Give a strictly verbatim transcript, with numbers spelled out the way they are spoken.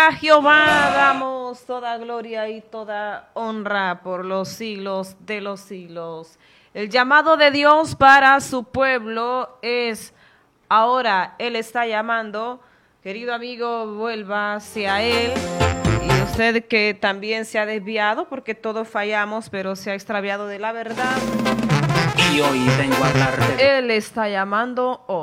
a Jehová damos toda gloria y toda honra por los siglos de los siglos. El llamado de Dios para su pueblo es ahora. Él está llamando. Querido amigo, vuelva hacia Él. Y usted que también se ha desviado, porque todos fallamos, pero se ha extraviado de la verdad. Y hoy vengo a hablar de... Él está llamando hoy.